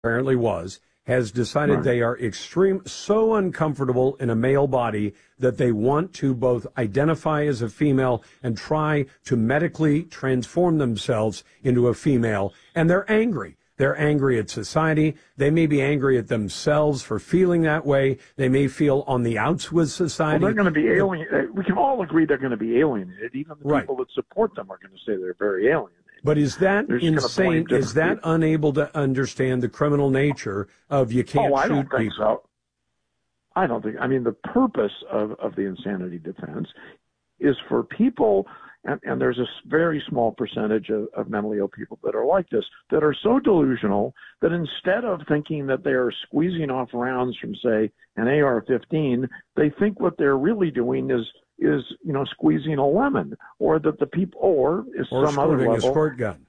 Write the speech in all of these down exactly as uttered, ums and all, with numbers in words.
apparently was, has decided Right. they are extreme, so uncomfortable in a male body that they want to both identify as a female and try to medically transform themselves into a female. And they're angry. They're angry at society. They may be angry at themselves for feeling that way. They may feel on the outs with society. Well, they're going to be alien. We can all agree they're going to be alienated. Even the Right. people that support them are going to say they're very alienated. But is that They're just gonna insane? blame Is that different people. unable to understand the criminal nature of you can't Oh, I shoot don't think people? so. I don't think. I mean, the purpose of, of the insanity defense is for people, and, and there's a s- very small percentage of, of mentally ill people that are like this, that are so delusional that instead of thinking that they are squeezing off rounds from, say, an A R fifteen, they think what they're really doing is is you know squeezing a lemon, or that the people, or is Or some other squirting a level, squirt gun.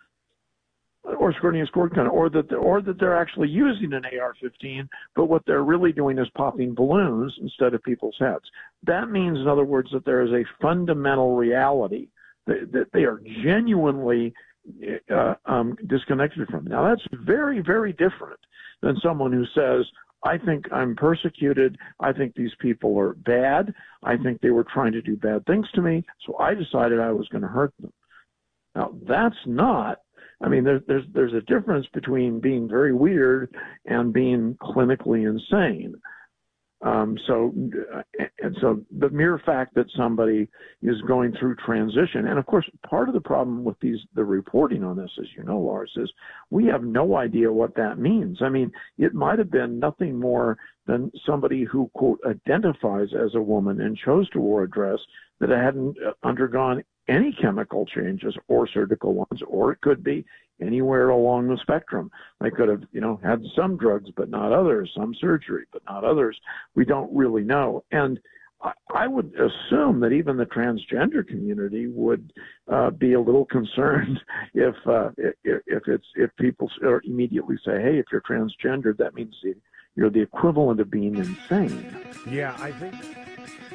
or squirting a squirt gun, or that or that they're actually using an A R fifteen, but what they're really doing is popping balloons instead of people's heads. That means, in other words, that there is a fundamental reality that, that they are genuinely uh, um, disconnected from. Now, that's very, very different than someone who says, I think I'm persecuted. I think these people are bad. I think they were trying to do bad things to me, so I decided I was going to hurt them. Now, that's not, I mean, there, there's there's a difference between being very weird and being clinically insane. Um, so, and so the mere fact that somebody is going through transition, and of course, part of the problem with these, the reporting on this, as you know, Lars, is we have no idea what that means. I mean, it might have been nothing more than somebody who, quote, identifies as a woman and chose to wear a dress that hadn't undergone any chemical changes or surgical ones, or it could be anywhere along the spectrum. They could have, you know, had some drugs, but not others, some surgery, but not others. We don't really know. And I, I would assume that even the transgender community would uh, be a little concerned if, uh, if if it's if people immediately say, hey, if you're transgendered, that means you're the equivalent of being insane. Yeah, I think.